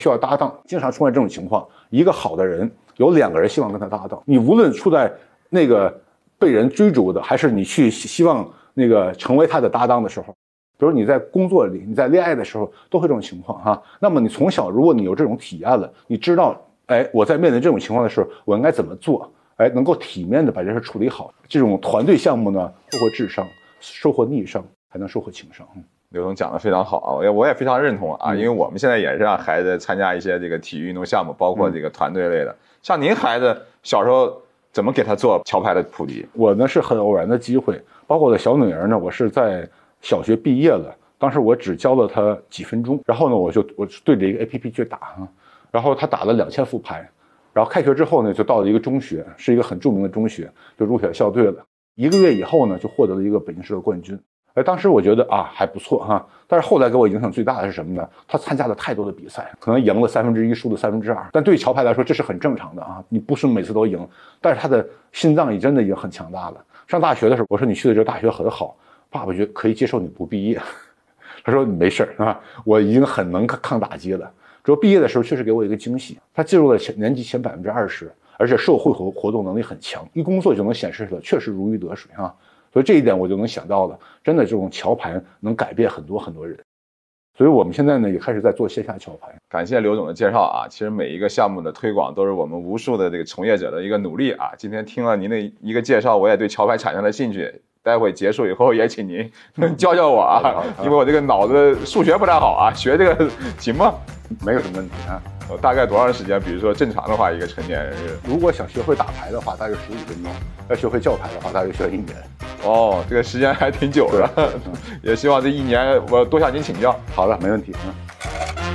需要搭档，经常出现这种情况。一个好的人有2个人希望跟他搭档，你无论处在那个被人追逐的，还是你去希望那个成为他的搭档的时候，比如你在工作里，你在恋爱的时候，都会这种情况哈。那么你从小，如果你有这种体验了，你知道，哎，我在面对这种情况的时候，我应该怎么做？哎，能够体面的把这事处理好。这种团队项目呢，收获智商，收获逆商，还能收获情商。 刘总讲的非常好啊，我也非常认同啊，因为我们现在也是让孩子参加一些这个体育运动项目，包括这个团队类的。像您孩子小时候怎么给他做桥牌的普及？ 我呢是很偶然的机会，包括我的小女儿呢，我是在小学毕业了，当时我只教了她几分钟，然后呢我对着一个 APP 去打啊，然后她打了2000副牌，然后开学之后呢就到了一个中学，是一个很著名的中学，就入选校队了。1个月以后呢就获得了一个北京市的冠军。当时我觉得啊还不错哈，但是后来给我影响最大的是什么呢？他参加了太多的比赛，可能赢了1/3，输了2/3，但对于桥牌来说这是很正常的啊，你不是每次都赢，但是他的心脏真的已经很强大了。上大学的时候，我说你去的这个大学很好，爸爸觉得可以接受你不毕业，他说没事啊，我已经很能抗打击了。之后毕业的时候确实给我一个惊喜，他进入了年级前20%，而且社会活动能力很强，一工作就能显示出来，确实如鱼得水啊。所以这一点我就能想到了，真的这种桥牌能改变很多人。所以我们现在呢也开始在做线下桥牌。 感谢刘总的介绍啊，其实每一个项目的推广都是我们无数的这个从业者的一个努力啊。今天听了您的一个介绍，我也对桥牌产生了兴趣。待会结束以后也请您教教我啊，因为我这个脑子数学不太好啊，学这个行吗？ 没有什么问题啊。 大概多长时间？比如说正常的话，一个成年人如果想学会打牌的话，大约15分钟；要学会叫牌的话，大约需要1年。 哦，这个时间还挺久的，也希望这1年我多向您请教。 好的，没问题。